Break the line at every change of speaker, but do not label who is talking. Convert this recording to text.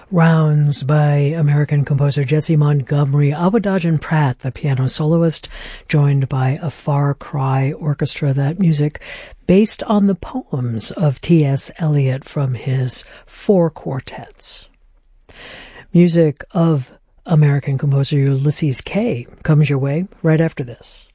Rounds by American composer Jessie Montgomery, Abudajan Pratt, the piano soloist, joined by a Far Cry orchestra. That music based on the poems of T.S. Eliot from his 4 quartets. Music of American composer Ulysses Kay comes your way right after this.